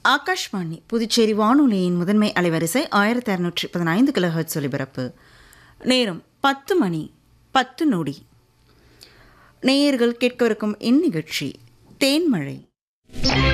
ஆகாஷ்வாணி புதுச்சேரி வானொலியின் முதன்மை அலைவரிசை 1615 கிலோஹெர்ட்ஸ் ஒலிபரப்பு. நேரம் 10 மணி 10 நொடி. நேயர்கள் கேட்கவிருக்கும் இந்நிகழ்ச்சி தேன்மழை.